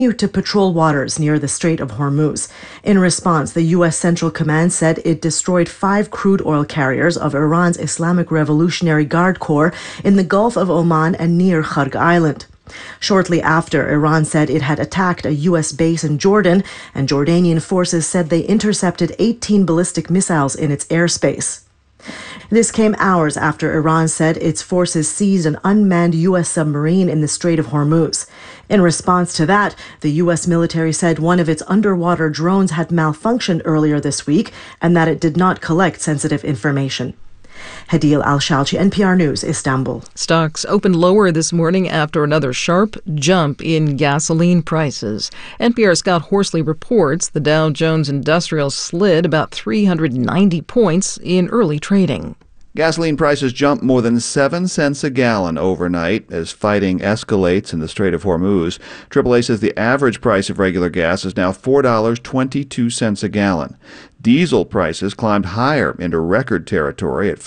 to patrol waters near the Strait of Hormuz. In response, the U.S. Central Command said it destroyed 5 crude oil carriers of Iran's Islamic Revolutionary Guard Corps in the Gulf of Oman and near Kharg Island. Shortly after, Iran said it had attacked a U.S. base in Jordan, and Jordanian forces said they intercepted 18 ballistic missiles in its airspace. This came hours after Iran said its forces seized an unmanned U.S. submarine in the Strait of Hormuz. In response to that, the U.S. military said one of its underwater drones had malfunctioned earlier this week and that it did not collect sensitive information. Hadil Al-Shalchi, NPR News, Istanbul. Stocks opened lower this morning after another sharp jump in gasoline prices. NPR's Scott Horsley reports the Dow Jones Industrial slid about 390 points in early trading. Gasoline prices jumped more than 7 cents a gallon overnight as fighting escalates in the Strait of Hormuz. AAA says the average price of regular gas is now $4.22 a gallon. Diesel prices climbed higher into record territory at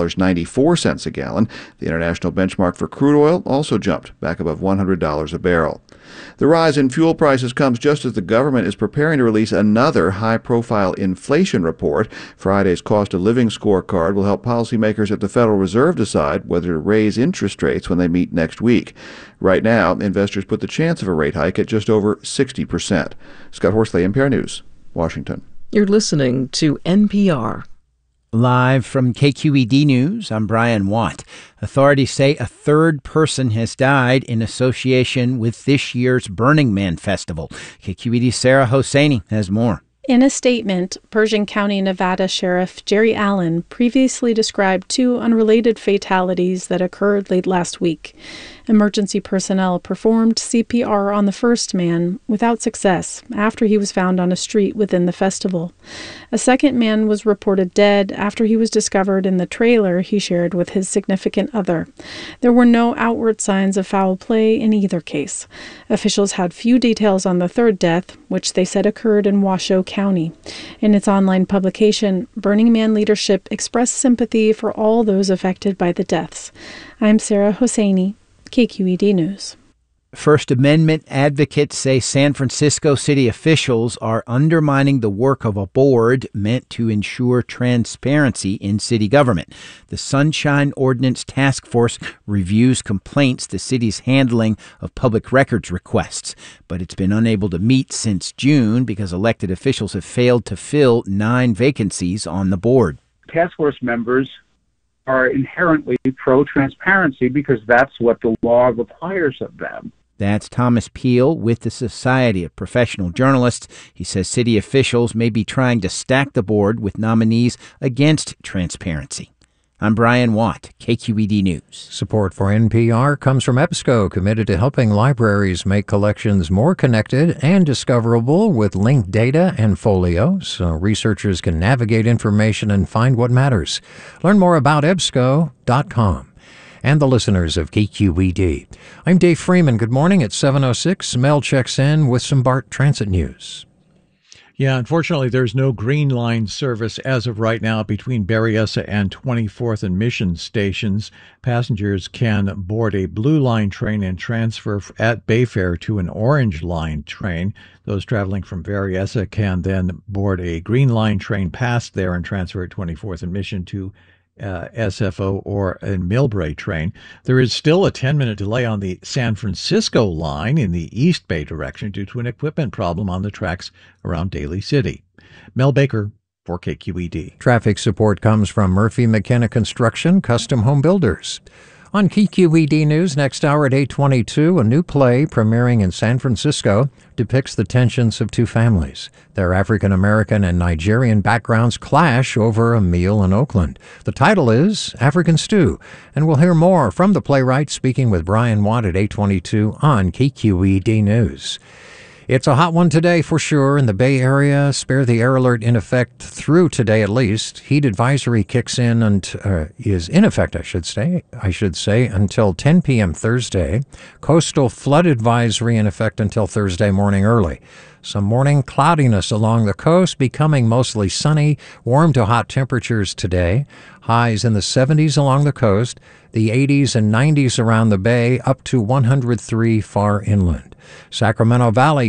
$5.94 a gallon. The international benchmark for crude oil also jumped back above $100 a barrel. The rise in fuel prices comes just as the government is preparing to release another high-profile inflation report. Friday's cost of living scorecard will help policymakers at the Federal Reserve decide whether to raise interest rates when they meet next week. Right now, investors put the chance of a rate hike at just over 60%. Scott Horsley, NPR News, Washington. You're listening to NPR. Live from KQED News, I'm Brian Watt. Authorities say a third person has died in association with this year's Burning Man Festival. KQED's Sarah Hosseini has more. In a statement, Pershing County, Nevada Sheriff Jerry Allen previously described 2 unrelated fatalities that occurred late last week. Emergency personnel performed CPR on the first man without success after he was found on a street within the festival. A second man was reported dead after he was discovered in the trailer he shared with his significant other. There were no outward signs of foul play in either case. Officials had few details on the third death, which they said occurred in Washoe County. In its online publication, Burning Man leadership expressed sympathy for all those affected by the deaths. I'm Sarah Hosseini, KQED News. First Amendment advocates say San Francisco city officials are undermining the work of a board meant to ensure transparency in city government. The Sunshine Ordinance Task Force reviews complaints the city's handling of public records requests, but it's been unable to meet since June because elected officials have failed to fill 9 vacancies on the board. Task force members are inherently pro-transparency because that's what the law requires of them. That's Thomas Peel with the Society of Professional Journalists. He says city officials may be trying to stack the board with nominees against transparency. I'm Brian Watt, KQED News. Support for NPR comes from EBSCO, committed to helping libraries make collections more connected and discoverable with linked data and folios so researchers can navigate information and find what matters. Learn more about EBSCO.com. And the listeners of KQED. I'm Dave Freeman. Good morning at 7:06. Mel checks in with some BART Transit news. Yeah, unfortunately, there's no Green Line service as of right now between Berryessa and 24th and Mission stations. Passengers can board a Blue Line train and transfer at Bayfair to an Orange Line train. Those traveling from Berryessa can then board a Green Line train past there and transfer at 24th and Mission to SFO or a Millbrae train. There is still a 10-minute delay on the San Francisco line in the East Bay direction due to an equipment problem on the tracks around Daly City. Mel Baker for KQED. Traffic support comes from Murphy McKenna Construction, Custom Home Builders. On KQED News next hour at 8:22, a new play premiering in San Francisco depicts the tensions of 2 families. Their African-American and Nigerian backgrounds clash over a meal in Oakland. The title is African Stew, and we'll hear more from the playwright speaking with Brian Watt at 8:22 on KQED News. It's a hot one today for sure in the Bay Area. Spare the air alert in effect through today at least. Heat advisory kicks in and is in effect, I should say, until 10 p.m. Thursday. Coastal flood advisory in effect until Thursday morning early. Some morning cloudiness along the coast, becoming mostly sunny, warm to hot temperatures today. Highs in the 70s along the coast, the 80s and 90s around the bay, up to 103 far inland. Sacramento Valley